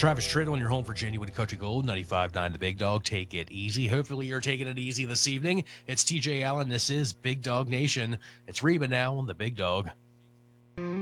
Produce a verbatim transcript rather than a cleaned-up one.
Travis Tritt on your home for Genuine Country Gold, ninety-five point nine The Big Dog. Take it easy. Hopefully you're taking it easy this evening. It's T J Allen. This is Big Dog Nation. It's Reba now on The Big Dog.